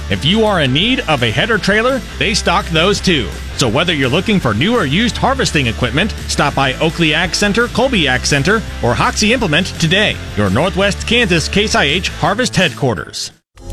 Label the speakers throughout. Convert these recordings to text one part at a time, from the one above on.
Speaker 1: If you are in need of a header trailer, they stock those too. So whether you're looking for new or used harvesting equipment, stop by Oakley Ag Center, Colby Ag Center, or Hoxie Implement today, your Northwest Kansas Case IH Harvest headquarters.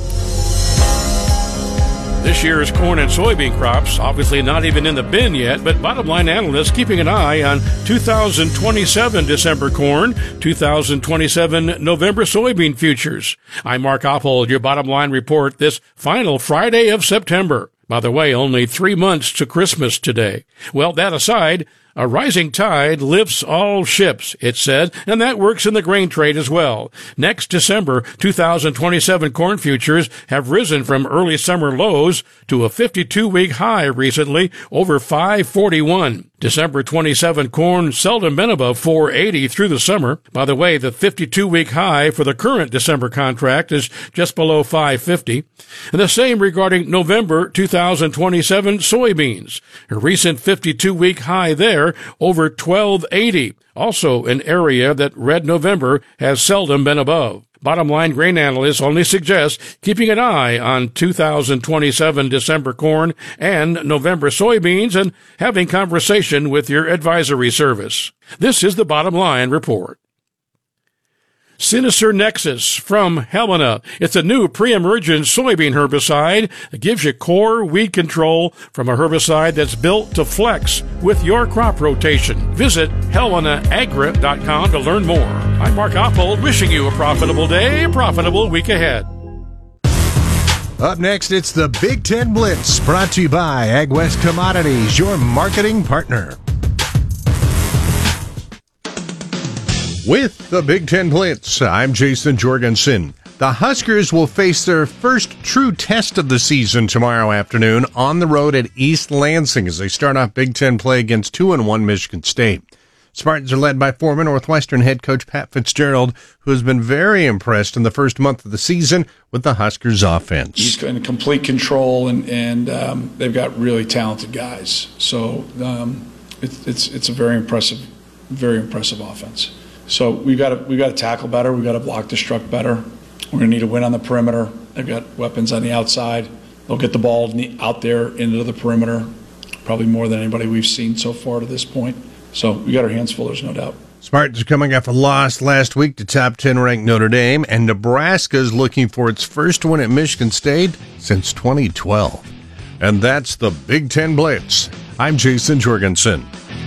Speaker 2: This year's corn and soybean crops, obviously not even in the bin yet, but bottom line analysts keeping an eye on 2027 December corn, 2027 November soybean futures. I'm Mark Oppold, your bottom line report this final Friday of September. By the way, only 3 months to Christmas today. Well, that aside, a rising tide lifts all ships, it said, and that works in the grain trade as well. Next December, 2027 corn futures have risen from early summer lows to a 52-week high recently, over 541. December 27 corn seldom been above 480 through the summer. By the way, the 52-week high for the current December contract is just below 550. And the same regarding November 2027 soybeans. A recent 52-week high there, over 1280. Also an area that red November has seldom been above. Bottom line grain analysts only suggest keeping an eye on 2027 December corn and November soybeans and having conversation with your advisory service. This is the Bottom Line Report. Sinister Nexus from Helena. It's a new pre-emergent soybean herbicide that gives you core weed control from a herbicide that's built to flex with your crop rotation. Visit helenaagra.com to learn more. I'm Mark Oppold, wishing you a profitable day, a profitable week ahead.
Speaker 3: Up next, it's the Big Ten Blitz, brought to you by AgWest Commodities, your marketing partner. With the Big Ten Blitz, I'm Jason Jorgensen. The Huskers will face their first true test of the season tomorrow afternoon on the road at East Lansing as they start off Big Ten play against 2-1 Michigan State. Spartans are led by former Northwestern head coach Pat Fitzgerald, who has been very impressed in the first month of the season with the Huskers offense.
Speaker 4: He's in complete control, and they've got really talented guys. So it's a very impressive offense. So we've got to tackle better. We've got to block the struck better. We're going to need a win on the perimeter. They've got weapons on the outside. They'll get the ball out there into the perimeter, probably more than anybody we've seen so far to this point. So we got our hands full, there's no doubt.
Speaker 3: Spartans are coming off a loss last week to top 10 ranked Notre Dame, and Nebraska is looking for its first win at Michigan State since 2012. And that's the Big Ten Blitz. I'm Jason Jorgensen.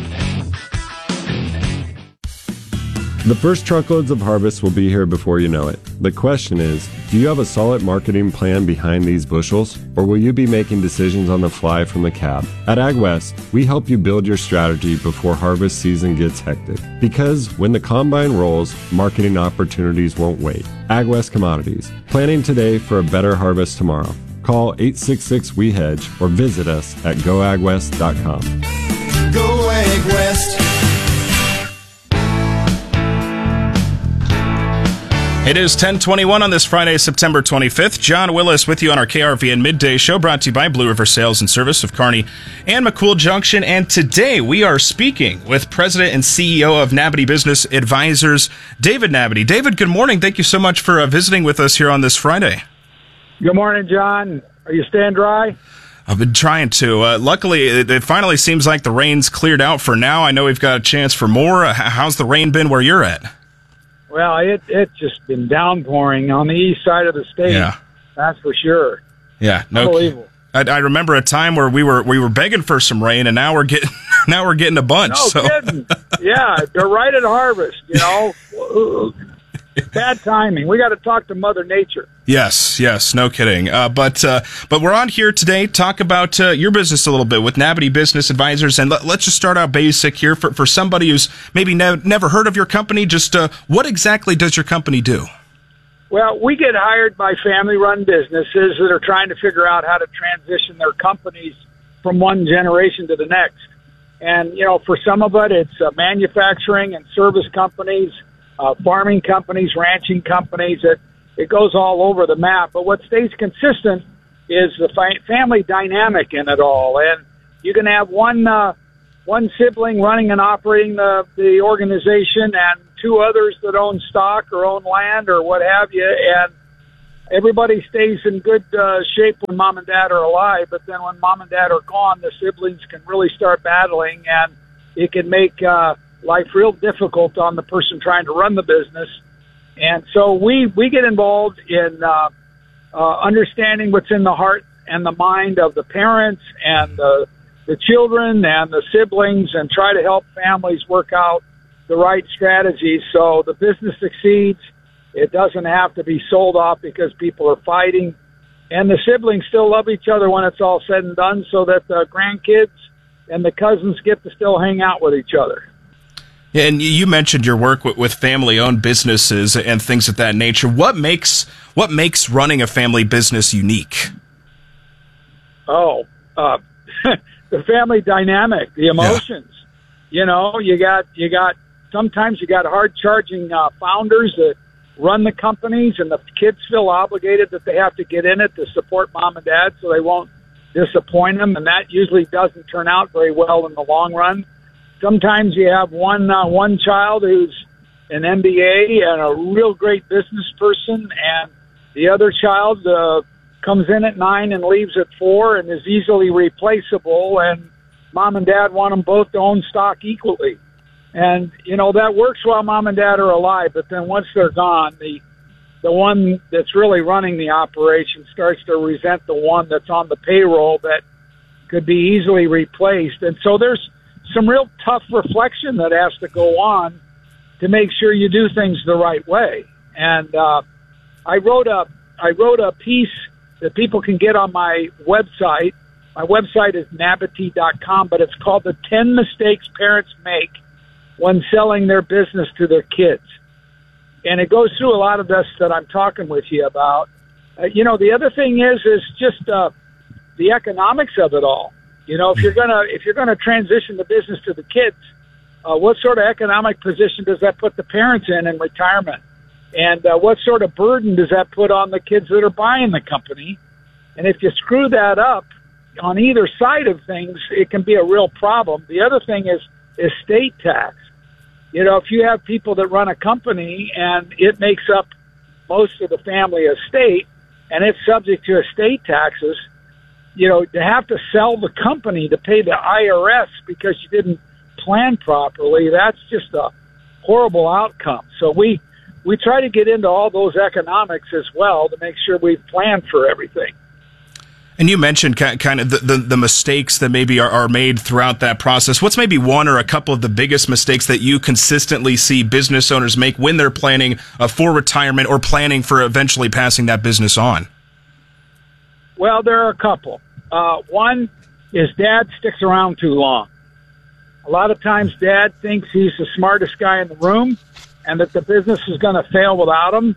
Speaker 5: The first truckloads of harvest will be here before you know it. The question is, do you have a solid marketing plan behind these bushels, or will you be making decisions on the fly from the cab? At AgWest, we help you build your strategy before harvest season gets hectic. Because when the combine rolls, marketing opportunities won't wait. AgWest Commodities, planning today for a better harvest tomorrow. Call 866-WE-HEDGE or visit us at goagwest.com.
Speaker 6: Go AgWest.
Speaker 1: It is 10:21 on this Friday, September 25th. John Willis with you on our KRVN Midday Show, brought to you by Blue River Sales and Service of Kearney and McCool Junction. And today we are speaking with President and CEO of Nabity Business Advisors, David Nabity. David, good morning. Thank you so much for visiting with us here on this Friday.
Speaker 7: Good morning, John. Are you staying dry?
Speaker 1: I've been trying to. Luckily, it finally seems like the rain's cleared out for now. I know we've got a chance for more. How's the rain been where you're at?
Speaker 7: Well, it's just been downpouring on the east side of the state.
Speaker 1: Yeah,
Speaker 7: that's for sure.
Speaker 1: Yeah,
Speaker 7: unbelievable.
Speaker 1: I remember a time where we were begging for some rain, and now we're getting a bunch.
Speaker 7: No kidding. Yeah, they're right at harvest. You know, bad timing. We got to talk to Mother Nature.
Speaker 1: Yes, no kidding. But we're on here today to talk about your business a little bit with Nabity Business Advisors, and let's just start out basic here for somebody who's maybe never heard of your company. Just what exactly does your company do?
Speaker 7: Well, we get hired by family-run businesses that are trying to figure out how to transition their companies from one generation to the next. And, you know, for some of it's manufacturing and service companies, farming companies, ranching companies. It goes all over the map. But what stays consistent is the family dynamic in it all. And you can have one sibling running and operating the organization and two others that own stock or own land or what have you. And everybody stays in good shape when mom and dad are alive, but then when mom and dad are gone, the siblings can really start battling, and it can make life real difficult on the person trying to run the business. And so we get involved in understanding what's in the heart and the mind of the parents and the children and the siblings, and try to help families work out the right strategies so the business succeeds. It doesn't have to be sold off because people are fighting, and the siblings still love each other when it's all said and done, so that the grandkids and the cousins get to still hang out with each other.
Speaker 1: And you mentioned your work with family-owned businesses and things of that nature. What makes running a family business unique?
Speaker 7: The family dynamic, the emotions. Yeah. You got sometimes you got hard-charging founders that run the companies, and the kids feel obligated that they have to get in it to support mom and dad so they won't disappoint them, and that usually doesn't turn out very well in the long run. Sometimes you have one child who's an MBA and a real great business person, and the other child comes in at 9 and leaves at 4 and is easily replaceable, and mom and dad want them both to own stock equally. And, that works while mom and dad are alive, but then once they're gone, the one that's really running the operation starts to resent the one that's on the payroll that could be easily replaced. And so there's some real tough reflection that has to go on to make sure you do things the right way. And I wrote a piece that people can get on my website. My website is nabity.com, but it's called The 10 Mistakes Parents Make when Selling Their Business to Their Kids. And it goes through a lot of this that I'm talking with you about. The other thing is just the economics of it all. If you're gonna transition the business to the kids, what sort of economic position does that put the parents in retirement? And what sort of burden does that put on the kids that are buying the company? And if you screw that up on either side of things, it can be a real problem. The other thing is estate tax. If you have people that run a company and it makes up most of the family estate and it's subject to estate taxes, to have to sell the company to pay the IRS because you didn't plan properly, that's just a horrible outcome. So we try to get into all those economics as well to make sure we've planned for everything.
Speaker 1: And you mentioned kind of the mistakes that maybe are made throughout that process. What's maybe one or a couple of the biggest mistakes that you consistently see business owners make when they're planning for retirement or planning for eventually passing that business on?
Speaker 7: Well, there are a couple. One is dad sticks around too long. A lot of times dad thinks he's the smartest guy in the room and that the business is going to fail without him.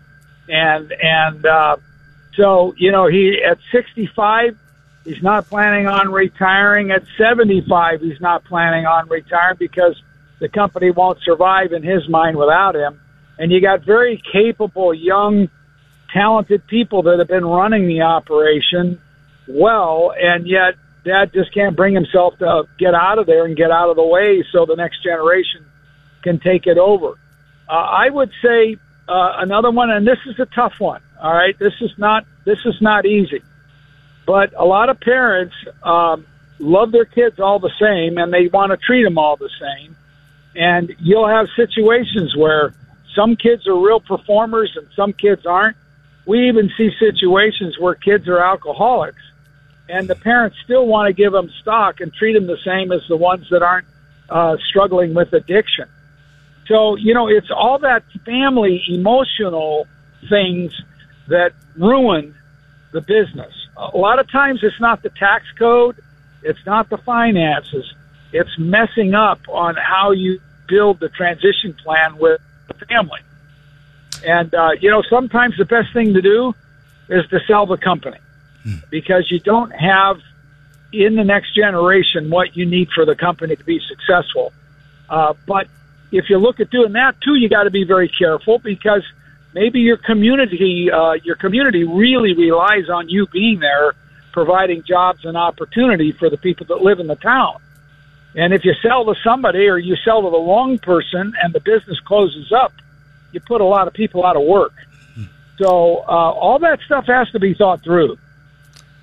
Speaker 7: So, he at 65, he's not planning on retiring. At 75, he's not planning on retiring because the company won't survive in his mind without him. And you got very capable, young, talented people that have been running the operation well, and yet dad just can't bring himself to get out of there and get out of the way so the next generation can take it over. I would say another one, and this is a tough one. All right, this is not easy, but a lot of parents love their kids all the same, and they want to treat them all the same. And you'll have situations where some kids are real performers and some kids aren't. We even see situations where kids are alcoholics, and the parents still want to give them stock and treat them the same as the ones that aren't struggling with addiction. So, it's all that family emotional things that ruin the business. A lot of times it's not the tax code, it's not the finances, it's messing up on how you build the transition plan with the family. And, sometimes the best thing to do is to sell the company because you don't have in the next generation what you need for the company to be successful. But if you look at doing that too, you got to be very careful because maybe your community really relies on you being there, providing jobs and opportunity for the people that live in the town. And if you sell to somebody or you sell to the wrong person and the business closes up, you put a lot of people out of work. So all that stuff has to be thought through.